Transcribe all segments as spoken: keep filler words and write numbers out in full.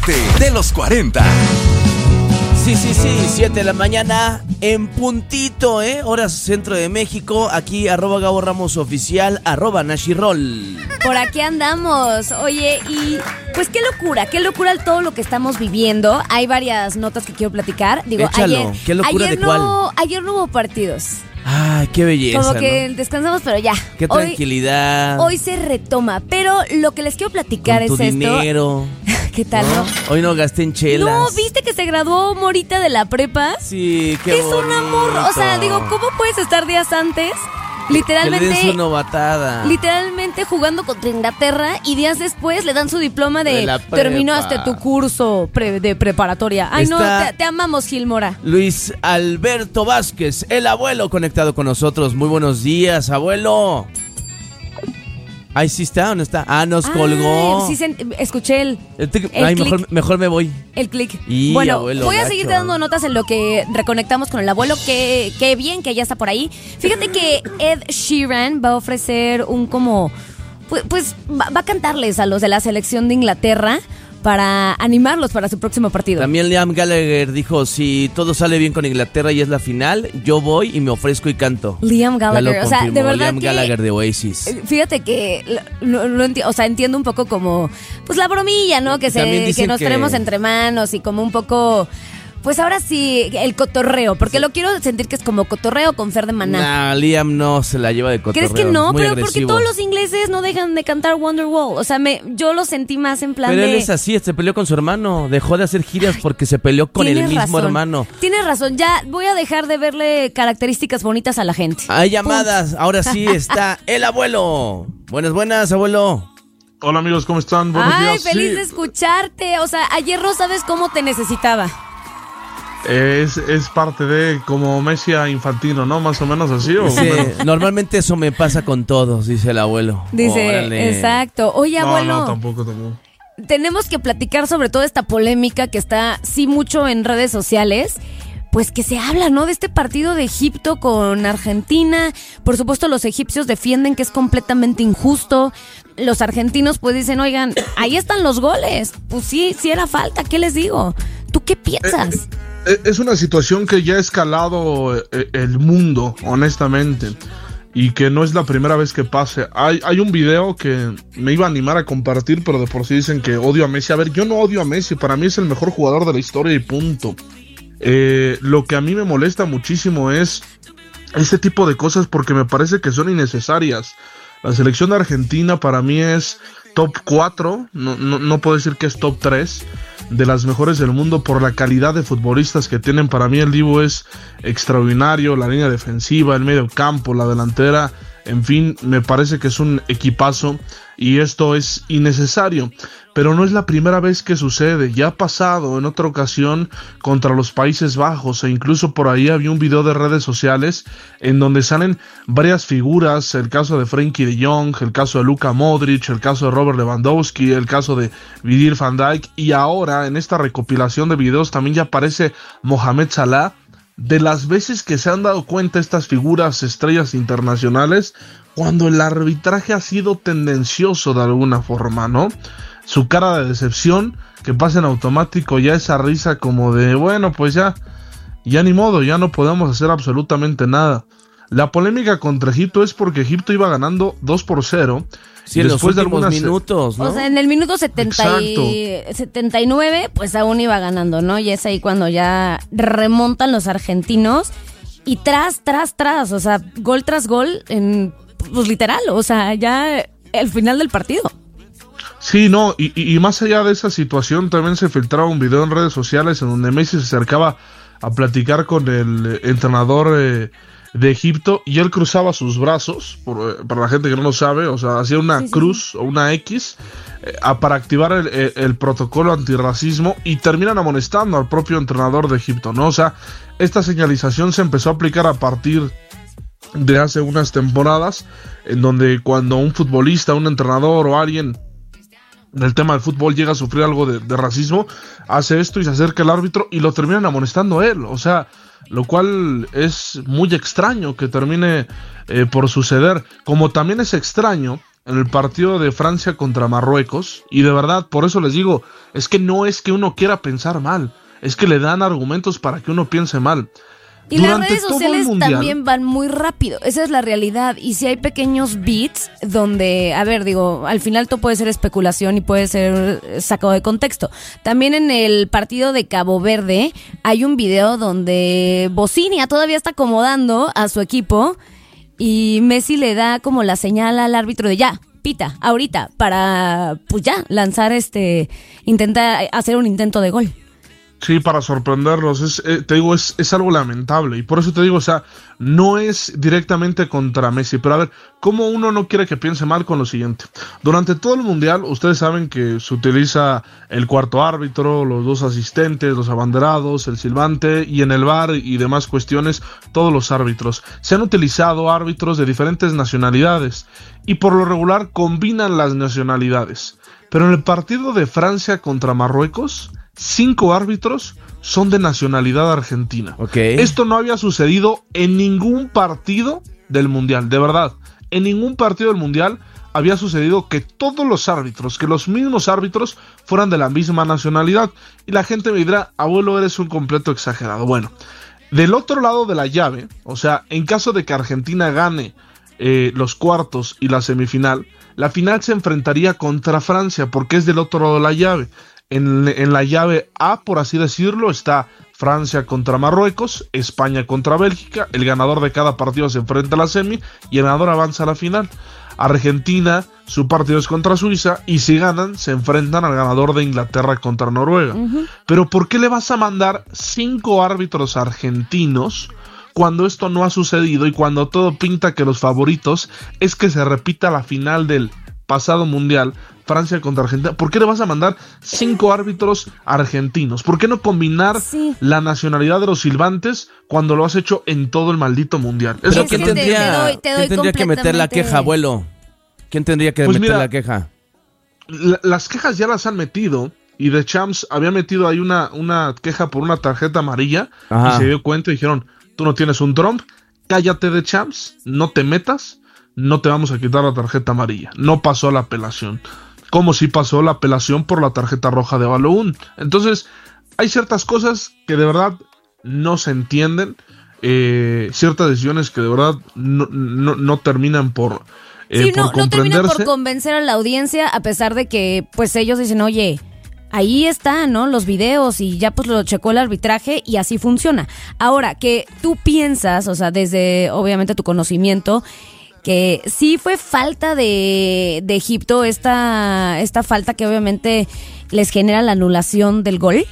De los cuarenta. Sí, sí, sí, siete de la mañana en puntito, ¿eh? Horas centro de México, aquí arroba Gabo Ramos Oficial, arroba Nashirol. Por aquí andamos, oye, y pues qué locura, qué locura todo lo que estamos viviendo. Hay varias notas que quiero platicar. Digo, Échalo. ayer, ¿Qué locura ayer de no, cuál? Ayer no hubo partidos. Ay, qué belleza, Como que ¿no? descansamos, pero ya. Qué Hoy- tranquilidad. Hoy se retoma, pero lo que les quiero platicar Con tu es dinero. esto. ¿Qué tal, no? Hoy no gasté en chelas. No, ¿viste que se graduó Morita de la prepa? Sí, qué Es un amor. O sea, digo, ¿cómo puedes estar días antes? Que le Literalmente. den su novatada. Literalmente jugando contra Inglaterra y días después le dan su diploma de, De la prepa. terminaste tu curso pre- de preparatoria. Ay, no, Está- te, te amamos, Gilmora. Luis Alberto Vázquez, el abuelo conectado con nosotros. Muy buenos días, abuelo. Ahí sí está o no está. Ah, nos Ay, colgó. sí, se- escuché el, El tic- el Ay, clic. mejor, mejor me voy. el clic. Y, Bueno, abuelo, voy a gacho. seguir dando notas en lo que reconectamos con el abuelo. Qué, qué bien que ya está por ahí. Fíjate que Ed Sheeran va a ofrecer un como... Pues, pues va, va a cantarles a los de la selección de Inglaterra para animarlos para su próximo partido. También Liam Gallagher dijo, si todo sale bien con Inglaterra y es la final, yo voy y me ofrezco y canto. Liam Gallagher, Ya lo o sea, de confirmó, verdad Liam que... Gallagher de Oasis. Eh, Fíjate que lo, lo enti- o sea, entiendo un poco como pues la bromilla, ¿no? Que se También dicen que nos que- tenemos entre manos y como un poco pues ahora sí el cotorreo, porque lo quiero sentir que es como cotorreo con Fer de Maná. Nah, Liam no se la lleva de cotorreo. ¿Crees que no? es muy Pero porque agresivo. todos los ingleses no dejan de cantar Wonderwall. O sea, me, yo lo sentí más en plan Pero de... él es así, se peleó con su hermano. Dejó de hacer giras porque se peleó con el Tienes mismo razón. hermano. Tienes razón, ya voy a dejar de verle características bonitas a la gente. Hay llamadas, ahora sí está el abuelo. Buenas, buenas, abuelo. Hola amigos, ¿cómo están? Buenos Ay, días. feliz Sí, de escucharte. O sea, ayer no sabes cómo te necesitaba. es, es parte de como Messi a Infantino, ¿no? Más o menos así. ¿o? Sí, normalmente eso me pasa con todos, dice el abuelo. Dice, Órale. exacto. Oye, No, abuelo, no, tampoco, tampoco. tenemos que platicar sobre toda esta polémica que está, sí, mucho en redes sociales. Pues que se habla, ¿no? De este partido de Egipto con Argentina. Por supuesto, los egipcios defienden que es completamente injusto. Los argentinos pues dicen, oigan, ahí están los goles. Pues sí, sí era falta, ¿qué les digo? ¿Tú qué piensas? Eh, Es una situación que ya ha escalado eh, el mundo, honestamente. Y que no es la primera vez que pase. Hay, hay un video que me iba a animar a compartir, pero de por sí dicen que odio a Messi. A ver, yo no odio a Messi. Para mí es el mejor jugador de la historia y punto. Eh, lo que a mí me molesta muchísimo es este tipo de cosas porque me parece que son innecesarias. La selección de Argentina para mí es top cuatro, no, no, no puedo decir que es top tres de las mejores del mundo por la calidad de futbolistas que tienen. Para mí el Dibu es extraordinario, la línea defensiva, el medio campo, la delantera, en fin, me parece que es un equipazo y esto es innecesario. Pero no es la primera vez que sucede, ya ha pasado en otra ocasión contra los Países Bajos e incluso por ahí había un video de redes sociales en donde salen varias figuras, el caso de Frenkie de Jong, el caso de Luka Modric, el caso de Robert Lewandowski, el caso de Virgil van Dijk y ahora en esta recopilación de videos también ya aparece Mohamed Salah. De las veces que se han dado cuenta estas figuras estrellas internacionales cuando el arbitraje ha sido tendencioso de alguna forma, ¿no? Su cara de decepción, que pasa en automático ya esa risa como de, bueno, pues ya, ya ni modo, ya no podemos hacer absolutamente nada. La polémica contra Egipto es porque Egipto iba ganando dos por cero. Sí, y en los después de últimos algunas minutos, ¿no? O sea, en el minuto setenta y, setenta y nueve, pues aún iba ganando, ¿no? Y es ahí cuando ya remontan los argentinos y tras, tras, tras, o sea, gol tras gol, en, pues literal, o sea, ya el final del partido. Sí, no, y, y, y más allá de esa situación también se filtraba un video en redes sociales en donde Messi se acercaba a platicar con el entrenador eh, de Egipto y él cruzaba sus brazos, por, para la gente que no lo sabe, o sea, hacía una Sí, sí, cruz sí. o una X eh, a- para activar el, el- el protocolo antirracismo y terminan amonestando al propio entrenador de Egipto, ¿no? O sea, esta señalización se empezó a aplicar a partir de hace unas temporadas, en donde cuando un futbolista, un entrenador o alguien del tema del fútbol llega a sufrir algo de, de racismo, hace esto y se acerca el árbitro y lo terminan amonestando a él, o sea, lo cual es muy extraño que termine eh, por suceder, como también es extraño en el partido de Francia contra Marruecos, y de verdad, por eso les digo, es que no es que uno quiera pensar mal, es que le dan argumentos para que uno piense mal. Y Durante las redes sociales mundial, también van muy rápido, esa es la realidad. Y si hay pequeños beats donde, a ver, digo, al final todo puede ser especulación y puede ser sacado de contexto. También en el partido de Cabo Verde hay un video donde Bocinia todavía está acomodando a su equipo y Messi le da como la señal al árbitro de ya, pita, ahorita, para pues ya lanzar este, intentar hacer un intento de gol. Sí, para sorprenderlos, es, eh, te digo, es, es algo lamentable, y por eso te digo, o sea, no es directamente contra Messi, pero a ver, ¿cómo uno no quiere que piense mal con lo siguiente? Durante todo el Mundial, ustedes saben que se utiliza el cuarto árbitro, los dos asistentes, los abanderados, el silbante, y en el V A R y demás cuestiones, todos los árbitros. Se han utilizado árbitros de diferentes nacionalidades, y por lo regular combinan las nacionalidades, pero en el partido de Francia contra Marruecos, cinco árbitros son de nacionalidad argentina. Okay. Esto no había sucedido en ningún partido del Mundial, de verdad. En ningún partido del Mundial había sucedido que todos los árbitros, que los mismos árbitros fueran de la misma nacionalidad. Y la gente me dirá, abuelo, eres un completo exagerado. Bueno, del otro lado de la llave, o sea, en caso de que Argentina gane eh, los cuartos y la semifinal, la final se enfrentaría contra Francia porque es del otro lado de la llave. En, en la llave A, por así decirlo, está Francia contra Marruecos, España contra Bélgica, el ganador de cada partido se enfrenta a la semi y el ganador avanza a la final. Argentina, su partido es contra Suiza y si ganan, se enfrentan al ganador de Inglaterra contra Noruega. Uh-huh. Pero ¿por qué le vas a mandar cinco árbitros argentinos cuando esto no ha sucedido y cuando todo pinta que los favoritos es que se repita la final del pasado mundial, Francia contra Argentina? ¿Por qué le vas a mandar cinco árbitros argentinos? ¿Por qué no combinar sí. la nacionalidad de los silbantes cuando lo has hecho en todo el maldito mundial? Es Pero ¿quién tendría, te doy, te doy ¿quién tendría que meter la queja, abuelo? ¿Quién tendría que pues meter mira, la queja? La, las quejas ya las han metido y The Champs había metido ahí una, una queja por una tarjeta amarilla. Ajá. Y se dio cuenta y dijeron, tú no tienes un Trump, cállate The Champs, no te metas, no te vamos a quitar la tarjeta amarilla. No pasó la apelación. Como si pasó la apelación por la tarjeta roja de Balogun. Entonces, hay ciertas cosas que de verdad no se entienden, eh, ciertas decisiones que de verdad no, no, no terminan por, eh, sí, por no, comprenderse. No terminan por convencer a la audiencia, a pesar de que pues ellos dicen, oye, ahí están, ¿no? Los videos y ya pues lo checó el arbitraje y así funciona. Ahora, que tú piensas, o sea, desde obviamente tu conocimiento, que sí fue falta de, de Egipto esta, esta falta que obviamente les genera la anulación del gol.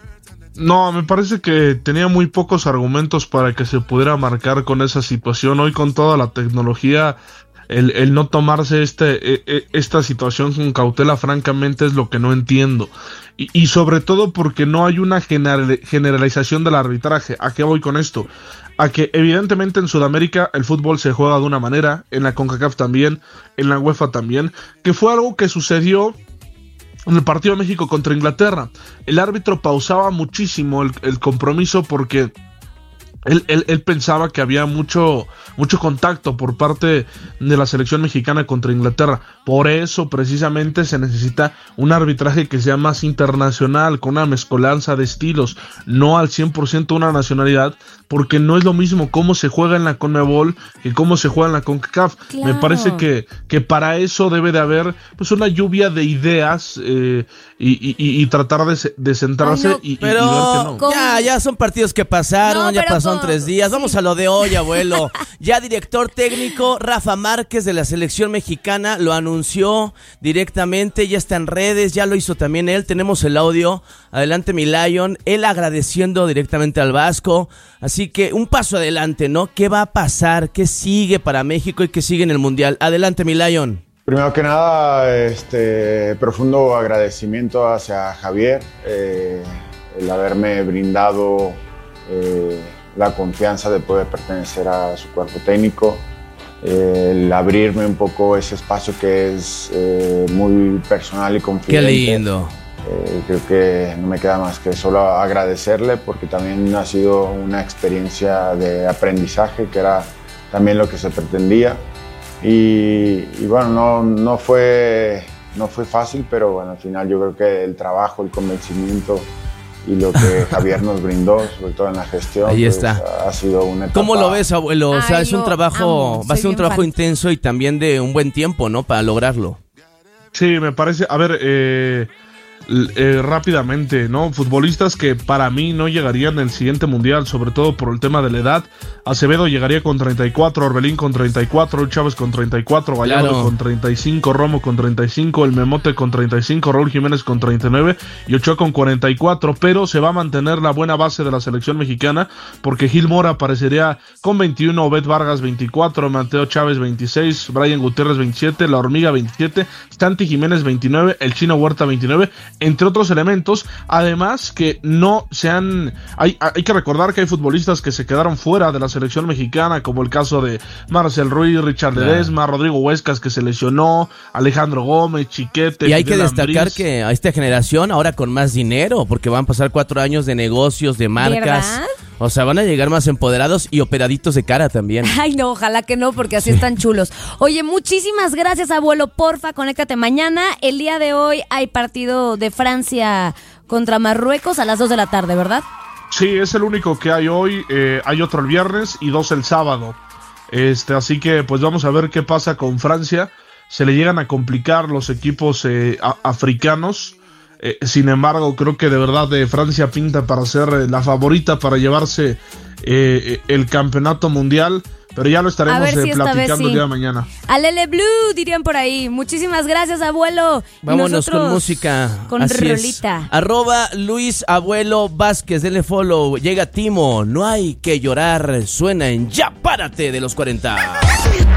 No, me parece que tenía muy pocos argumentos para que se pudiera marcar con esa situación. Hoy con toda la tecnología, el, el no tomarse este, esta situación con cautela, francamente es lo que no entiendo. Y, y sobre todo porque no hay una general, generalización del arbitraje. ¿A qué voy con esto? A que evidentemente en Sudamérica el fútbol se juega de una manera, en la CONCACAF también, en la UEFA también, que fue algo que sucedió en el partido de México contra Inglaterra. El árbitro pausaba muchísimo el, el compromiso porque Él, él, él pensaba que había mucho, mucho contacto por parte de la selección mexicana contra Inglaterra. Por eso precisamente se necesita un arbitraje que sea más internacional, con una mezcolanza de estilos, no al cien por ciento una nacionalidad, porque no es lo mismo cómo se juega en la CONMEBOL que cómo se juega en la CONCACAF. Claro. Me parece que, que para eso debe de haber pues una lluvia de ideas eh, y, y, y, y tratar de, de centrarse. Ay, no, y, pero y ver que no. ya, ya son partidos que pasaron, no, ya pasaron tres días. Vamos sí. a lo de hoy, abuelo. Ya director técnico Rafa Márquez de la selección mexicana lo anunció directamente, ya está en redes, ya lo hizo también él. Tenemos el audio. Adelante, mi Lion. Él agradeciendo directamente al Vasco. Así que un paso adelante, ¿no? ¿Qué va a pasar? ¿Qué sigue para México y qué sigue en el Mundial? Adelante, mi Lion. Primero que nada, este profundo agradecimiento hacia Javier, eh, el haberme brindado eh, la confianza de poder pertenecer a su cuerpo técnico, eh, el abrirme un poco ese espacio que es eh, muy personal y confidente. Qué lindo. Eh, creo que no me queda más que solo agradecerle, porque también ha sido una experiencia de aprendizaje, que era también lo que se pretendía. y, y bueno, no, no, fue, no fue fácil, pero bueno, al final yo creo que el trabajo, el convencimiento y lo que Javier nos brindó, sobre todo en la gestión, ahí pues, está. Ha sido una etapa. ¿Cómo lo ves, abuelo? O sea, Ay, es un trabajo, amo, va a ser un trabajo fan. intenso y también de un buen tiempo, ¿no? Para lograrlo. Sí, me parece, a ver, eh, eh, rápidamente, ¿no? Futbolistas que para mí no llegarían en el siguiente mundial, sobre todo por el tema de la edad. Acevedo llegaría con treinta y cuatro, Orbelín con treinta y cuatro, Chávez con treinta y cuatro, Gallardo Claro. con treinta y cinco, Romo con treinta y cinco, el Memote con treinta y cinco, Raúl Jiménez con treinta y nueve y Ochoa con cuarenta y cuatro, pero se va a mantener la buena base de la selección mexicana porque Gil Mora aparecería con veintiuno, Obed Vargas veinticuatro, Mateo Chávez veintiséis, Brian Gutiérrez veintisiete, La Hormiga veintisiete, Santi Jiménez veintinueve, el Chino Huerta veintinueve, entre otros elementos. Además que no se han... Hay, hay que recordar que hay futbolistas que se quedaron fuera de la selección mexicana, como el caso de Marcel Ruiz, Richard Claro. Ledesma, Rodrigo Huescas, que se lesionó, Alejandro Gómez, Chiquete. Y hay que Fidel destacar Ambriz. que a esta generación ahora con más dinero, porque van a pasar cuatro años de negocios, de marcas. ¿Verdad? O sea, van a llegar más empoderados y operaditos de cara también. Ay, no, ojalá que no, porque así están chulos. Oye, muchísimas gracias, abuelo. Porfa, conéctate mañana. El día de hoy hay partido de Francia contra Marruecos a las dos de la tarde, ¿verdad? Sí, es el único que hay hoy. Eh, hay otro el viernes y dos el sábado. Este, así que pues vamos a ver qué pasa con Francia. Se le llegan a complicar los equipos eh, a- africanos. Eh, sin embargo, creo que de verdad de Francia pinta para ser eh, la favorita para llevarse eh, el campeonato mundial. Pero ya lo A estaremos ver si eh, esta vez platicando sí. el día de mañana. Alele Blue, dirían por ahí. Muchísimas gracias, abuelo. Y Vámonos nosotros con música. Con Así es. rolita. Arroba Luis Abuelo Vázquez, denle follow. Llega Timo, no hay que llorar. Suena en Ya Párate de los cuarenta.